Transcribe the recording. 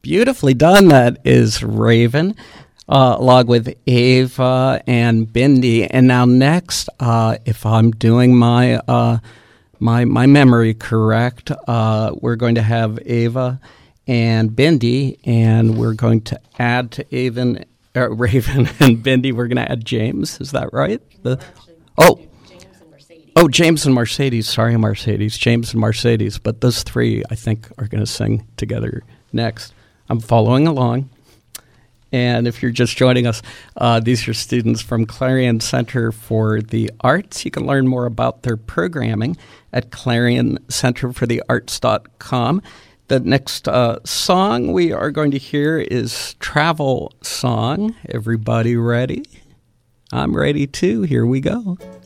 Beautifully done. That is Raven, along with Ava and Bindi. And now next, if I'm doing my my memory correct, we're going to have Ava and Bindi, and we're going to add to Raven and Bindi. We're going to add James. Is that right? James and Mercedes. Sorry, Mercedes. James and Mercedes. But those three, I think, are going to sing together next. I'm following along. And if you're just joining us, these are students from Clarion Center for the Arts. You can learn more about their programming at clarioncenterforthearts.com. The next song we are going to hear is Travel Song. Everybody ready? I'm ready too. Here we go.